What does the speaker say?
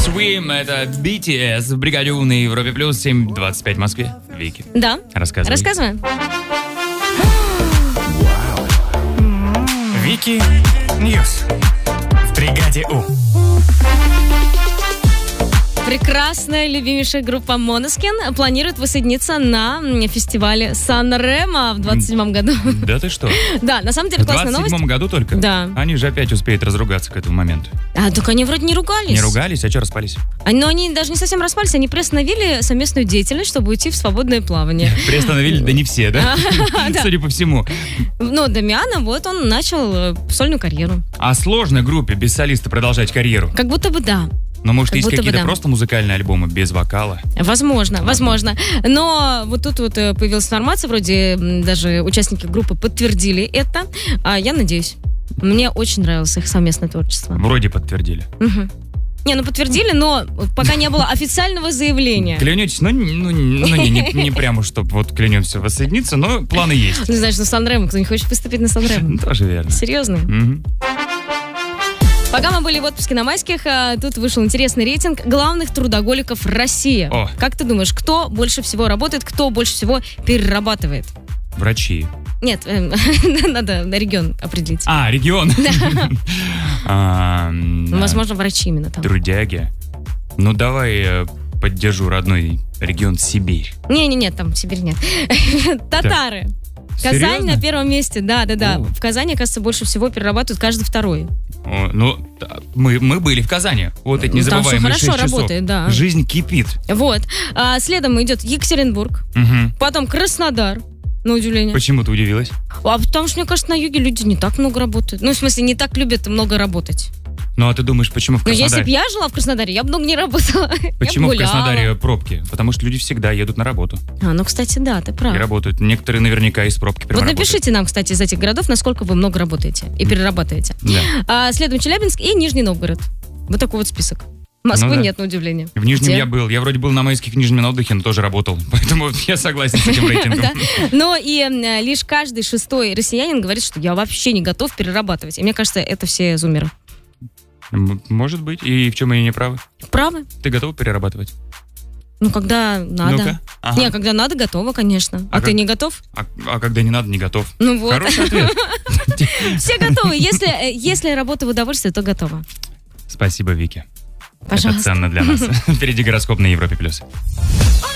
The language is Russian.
Swim, это BTS в бригаде У на Европе Плюс, 7:25 в Москве. Вики. Да. Рассказывай. Вики Ньюс в бригаде У. Прекрасная, любимейшая группа Måneskin планирует воссоединиться на фестивале Сан-Ремо в 27-м году. Да ты что? Да, на самом деле классная новость. В 27-м году только? Да. Они же опять успеют разругаться к этому моменту. Так они вроде не ругались. Не ругались, а что распались? Но они даже не совсем распались, они приостановили совместную деятельность, чтобы уйти в свободное плавание. Приостановили, да не все, да? Судя по всему. Ну, Дамиана, вот он начал сольную карьеру. А сложно группе без солиста продолжать карьеру? Как будто бы да. Но, может, Как есть будто бы какие-то да. просто музыкальные альбомы без вокала? Возможно. Но вот тут вот появилась информация, вроде даже участники группы подтвердили это. А я надеюсь. Мне очень нравилось их совместное творчество. Вроде подтвердили. Угу. Подтвердили, но пока не было официального заявления. Клянетесь, не прямо, чтобы вот клянемся воссоединиться, но планы есть. Ну, знаешь, Сан-Ремо, кто не хочет поступить на Сан-Ремо? Тоже верно. Серьезно? Мгм. Пока мы были в отпуске на майских, тут вышел интересный рейтинг главных трудоголиков России. О. Как ты думаешь, кто больше всего работает, кто больше всего перерабатывает? Врачи. Нет, надо на регион определить. Регион. Возможно, врачи именно там. Трудяги. Ну, давай поддержу родной регион Сибирь. Не, там в Сибирь нет. Татары. Казань Серьезно? на первом месте, да. О. В Казани, оказывается, больше всего перерабатывают каждый второй. Мы были в Казани. Вот эти Там всё незабываемые 6 хорошо часов. работает, да. Жизнь кипит. Вот. Следом идет Екатеринбург, Мгм. потом Краснодар, на удивление. Почему ты удивилась? Потому что, мне кажется, на юге люди не так много работают. Ну, в смысле, не так любят много работать. Ну, а ты думаешь, почему в Но если бы Краснодаре? я жила в Краснодаре, я бы много не работала. Почему Я в бы гуляла. Краснодаре пробки? Потому что люди всегда едут на работу Ну, кстати, да, ты прав. и работают. Некоторые наверняка из пробки прямо Вот работают. напишите нам, кстати, из этих городов, насколько вы много работаете и перерабатываете. Да. Следом Челябинск и Нижний Новгород. Вот такой вот список. Москвы Ну да. нет, на удивление. В Нижнем Где? я был. Я вроде был на майских в Нижнем на отдыхе, но тоже работал. Поэтому я согласен с этим рейтингом. Да. Но и лишь каждый шестой россиянин говорит, что я вообще не готов перерабатывать. И мне кажется, это все зумеры. Может быть. И в чем они не правы? Правы? Ты готов перерабатывать? Ну, когда надо. Ну-ка. Ага. Не, когда надо, готова, конечно. А ты как- не готов? А когда не надо, не готов. Ну вот. Хороший ответ. Все готовы. Если работа в удовольствие, то готова. Спасибо, Вики. Пожалуйста. Это ценно для нас. Впереди гороскоп на Европе+.